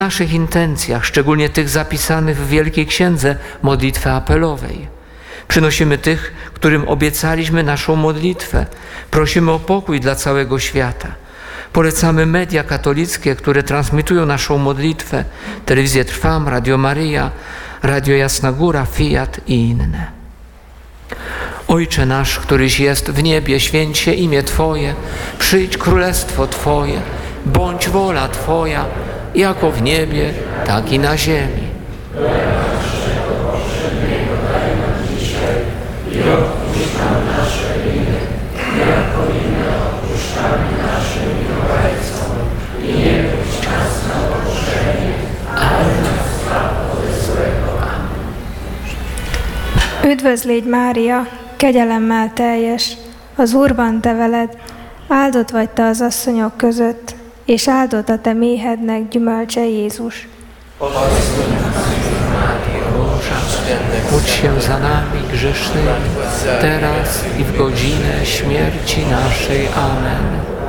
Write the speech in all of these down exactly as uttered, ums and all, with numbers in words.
W naszych intencjach, szczególnie tych zapisanych w Wielkiej Księdze Modlitwy Apelowej. Przynosimy tych, którym obiecaliśmy naszą modlitwę. Prosimy o pokój dla całego świata. Polecamy media katolickie, które transmitują naszą modlitwę. Telewizję Trwam, Radio Maryja, Radio Jasna Góra, Fiat i inne. Ojcze nasz, któryś jest w niebie, święć się imię Twoje. Przyjdź królestwo Twoje. Bądź wola Twoja, jako w niebie, tak i na ziemi. Üdvözl légy, Mária, kegyelemmel teljes, az Úr van te veled, áldott vagy te az asszonyok között, és áldott a te méhednek gyümölcse Jézus. Módl się za nami grzesznymi, teraz i w godzinę śmierci naszej. Amen.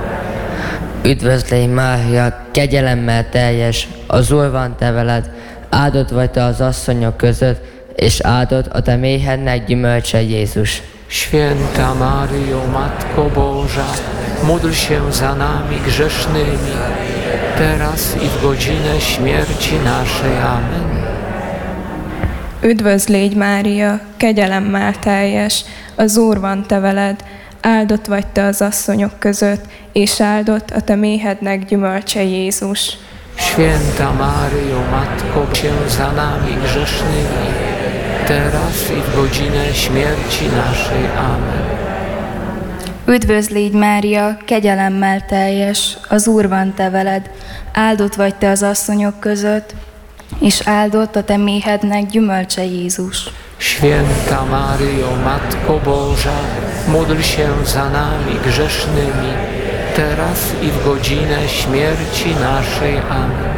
Üdvözl légy, Mária, kegyelemmel teljes, az Úr van te veled, áldott vagy te az asszonyok között, és áldott a te méhednek gyümölcse Jézus. Święta Maryjo, Matko Boża, módl się za nami grzesznymi, teraz i w godzinę śmierci naszej. Amen. Üdvözl légy, Mária, kegyelemmel teljes, az Úr van te veled, áldott vagy te az asszonyok között, és áldott a te méhednek gyümölcse Jézus. Święta Maryjo, Matko, się za nami grzesznymi, teraz i w godzinę śmierci naszej. Amen. Üdvözl légy, Mária, kegyelemmel teljes, az Úr van te veled, áldott vagy te az asszonyok között, és áldott a te méhednek gyümölcse Jézus. Święta Maryjo, Matko Boża, módl się za nami grzesznymi, teraz i w godzinę śmierci naszej. Amen.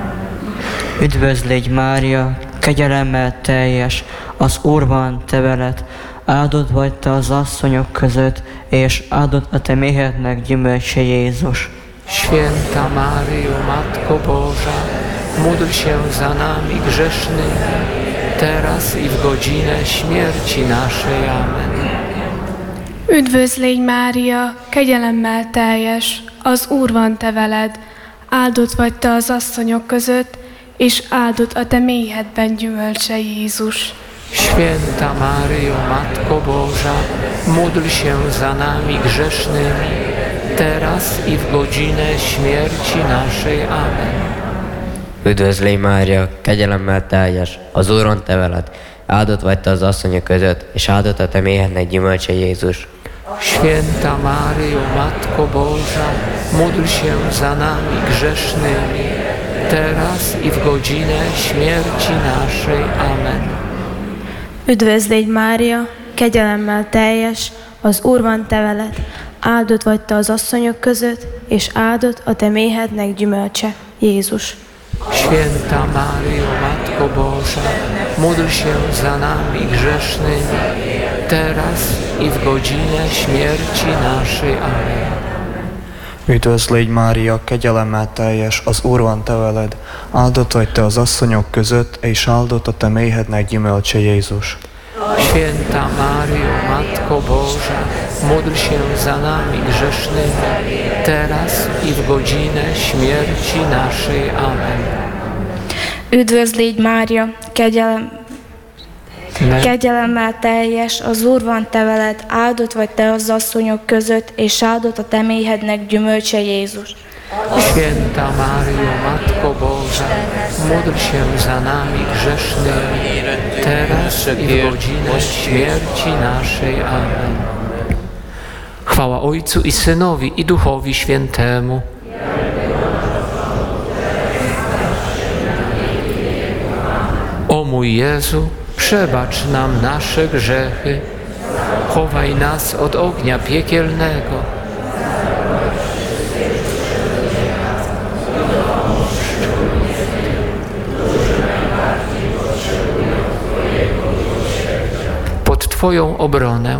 Üdvözl légy, Mária, kegyelemmel teljes, az Úr van te veled, áldott vagy te az asszonyok között, és áldott a te méhednek gyümölcse Jézus. Święta Maryjo, Matko Boża, módl się za nami grzesznymi, teraz i w godzinę śmierci naszej. Amen. Üdvözl légy, Mária, kegyelemmel teljes, az Úr van te veled, áldott vagy te az asszonyok között, és áldott a te méhedben gyümölcse Jézus. Święta Maryjo, Matko Boża, módl się za nami grzesznymi, teraz i w godzinę śmierci naszej. Amen. Üdvözl légy, Mária, kegyelemmel teljes, az Úr van te veled, áldott vagy te az asszonyok között, és áldott a te méhednek gyümölcse Jézus. Święta Maryjo, Matko Boża, módl się za nami grzesznymi, teraz i w godzinę śmierci naszej. Amen. Üdvözl légy, Mária, kegyelemmel teljes, az Úr van te veled, áldott vagy te az asszonyok között, és áldott a te méhednek gyümölcse Jézus. Święta Maryjo, Matko Boża, módl się za nami grzesznymi, teraz i w godzinę śmierci naszej. Amen. Üdvözl légy, Mária, kegyelemmel teljes, az Úr van te veled, áldott vagy te az asszonyok között, és áldott a te méhednek gyümölcse Jézus. Święta Maryjo, Matko Boża, módl się za nami grzesznymi, teraz i w godzinę śmierci naszej. Amen. Üdvözl légy, Mária, kegyelem, Ne. kegyelemmel teljes, az Úr van te veled, áldott vagy te az asszonyok között, és áldott a te méhednek gyümölcse Jézus. Święta Maryjo, Matko Boża, módl się za nami grzesznymi, teraz i w godzinę śmierci naszej. Amen. Chwała Ojcu i Synowi i Duchowi Świętemu. O mój Jezu, przebacz nam nasze grzechy, chowaj nas od ognia piekielnego. Pod Twoją obronę,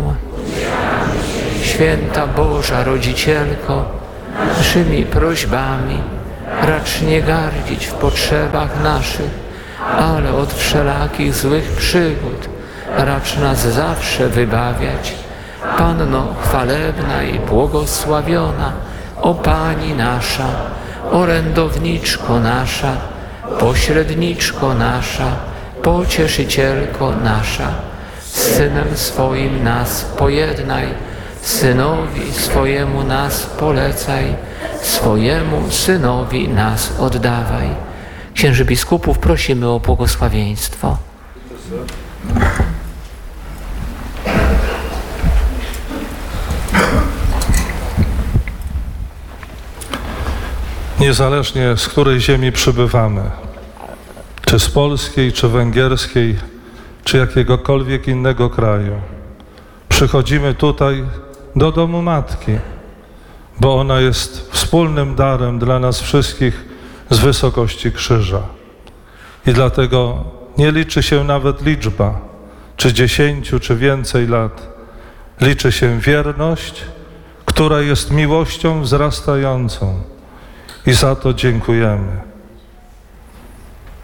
Święta Boża Rodzicielko, naszymi prośbami racz nie gardzić w potrzebach naszych, ale od wszelakich złych przygód racz nas zawsze wybawiać. Panno chwalebna i błogosławiona, o Pani nasza, orędowniczko nasza, pośredniczko nasza, pocieszycielko nasza, z Synem swoim nas pojednaj, Synowi swojemu nas polecaj, swojemu Synowi nas oddawaj. Księży biskupów prosimy o błogosławieństwo. Niezależnie z której ziemi przybywamy, czy z polskiej, czy węgierskiej, czy jakiegokolwiek innego kraju, przychodzimy tutaj do domu Matki, bo ona jest wspólnym darem dla nas wszystkich z wysokości krzyża. I dlatego nie liczy się nawet liczba, czy dziesięciu, czy więcej lat. Liczy się wierność, która jest miłością wzrastającą. I za to dziękujemy.